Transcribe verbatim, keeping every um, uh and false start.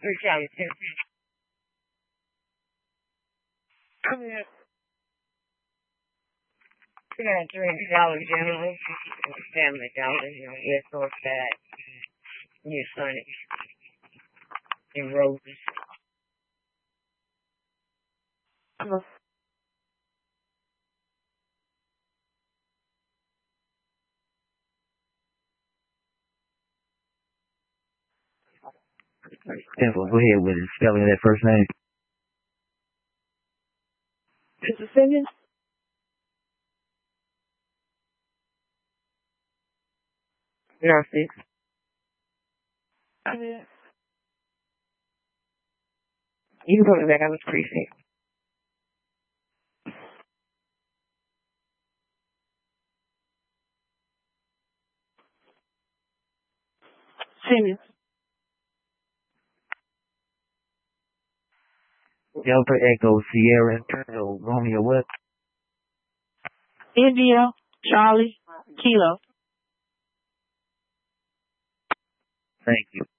Three Charlie Ten. Come here. We got three hundred dollars generally. Family Dollar, you know, Red Source Fat, New Sonic, and Roses. Come on. Simple. Go ahead with it. Spelling of that first name. Is it singing? Narcissist. Come here. You can put me back. I was precinct. Simmons. Delta Echo Sierra Echo Romeo what? India, Charlie, Kilo. Thank you.